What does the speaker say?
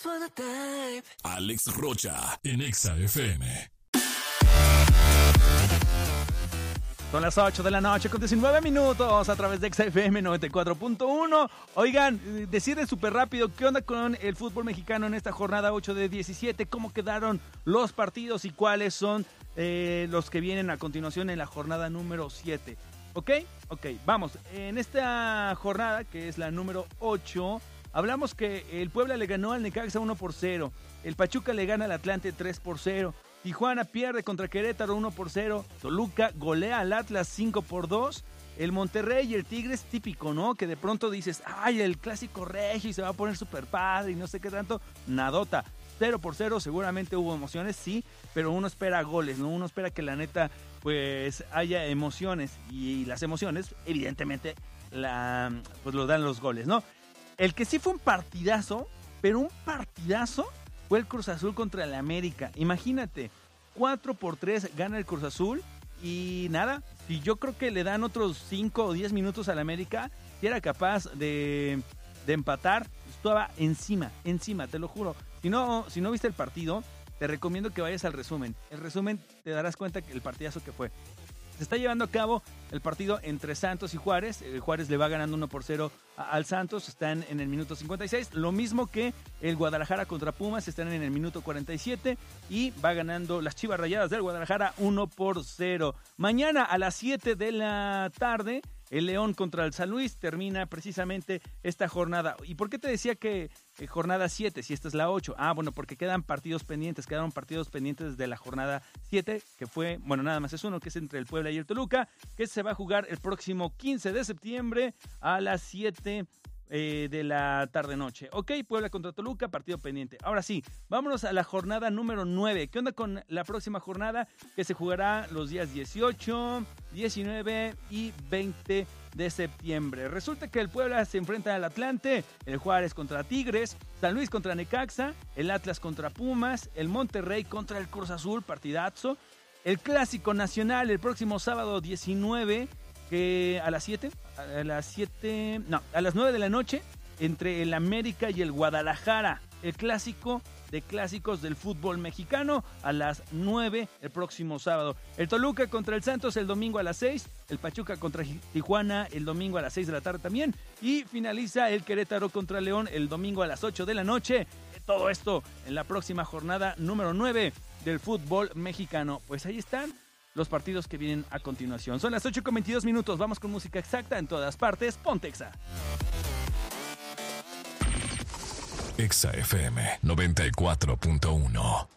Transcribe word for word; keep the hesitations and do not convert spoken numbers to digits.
Alex Rocha en Exa F M. Son las ocho de la noche con diecinueve minutos a través de Exa F M noventa y cuatro punto uno. Oigan, decirles súper rápido qué onda con el fútbol mexicano en esta jornada ocho de diecisiete, cómo quedaron los partidos y cuáles son eh, los que vienen a continuación en la jornada número siete. ¿Ok? Ok, vamos. En esta jornada, que es la número ocho, hablamos que el Puebla le ganó al Necaxa uno por cero. El Pachuca le gana al Atlante tres por cero. Tijuana pierde contra Querétaro uno por cero. Toluca golea al Atlas cinco por dos. El Monterrey y el Tigres, típico, ¿no? Que de pronto dices, ay, el clásico regio y se va a poner súper padre y no sé qué tanto. Nadota. cero por cero, seguramente hubo emociones, sí, pero uno espera goles, ¿no? Uno espera que la neta, pues, haya emociones. Y las emociones, evidentemente, la, pues lo dan los goles, ¿no? El que sí fue un partidazo, pero un partidazo, fue el Cruz Azul contra el América. Imagínate, cuatro por tres gana el Cruz Azul y nada, si yo creo que le dan otros cinco o diez minutos al América, si era capaz de, de empatar, estaba encima, encima, te lo juro. Si no, si no viste el partido, te recomiendo que vayas al resumen. El resumen te darás cuenta que el partidazo que fue. Se está llevando a cabo el partido entre Santos y Juárez. El Juárez le va ganando uno por cero al Santos. Están en el minuto cincuenta y seis. Lo mismo que el Guadalajara contra Pumas. Están en el minuto cuarenta y siete. Y va ganando las Chivas Rayadas del Guadalajara uno por cero. Mañana a las siete de la tarde, el León contra el San Luis termina precisamente esta jornada. ¿Y por qué te decía que eh, jornada siete, si esta es la ocho? Ah, bueno, porque quedan partidos pendientes, quedaron partidos pendientes de la jornada siete, que fue, bueno, nada más es uno, que es entre el Puebla y el Toluca, que se va a jugar el próximo quince de septiembre a las siete eh, de la tarde-noche. Ok, Puebla contra Toluca, partido pendiente. Ahora sí, vámonos a la jornada número nueve. ¿Qué onda con la próxima jornada? Que se jugará los días dieciocho, diecinueve y veinte de septiembre. Resulta que el Puebla se enfrenta al Atlante, el Juárez contra Tigres, San Luis contra Necaxa, el Atlas contra Pumas, el Monterrey contra el Cruz Azul, partidazo. El Clásico Nacional el próximo sábado diecinueve, que a las siete, a las siete, no, a las nueve de la noche, entre el América y el Guadalajara, el clásico de clásicos del fútbol mexicano, a las nueve el próximo sábado. El Toluca contra el Santos el domingo a las seis, el Pachuca contra Tijuana el domingo a las seis de la tarde también, y finaliza el Querétaro contra León el domingo a las ocho de la noche. Todo esto en la próxima jornada número nueve del fútbol mexicano. Pues ahí están los partidos que vienen a continuación. Son las ocho con veintidós minutos. Vamos con música exacta en todas partes. Ponte Exa. Exa F M noventa y cuatro punto uno.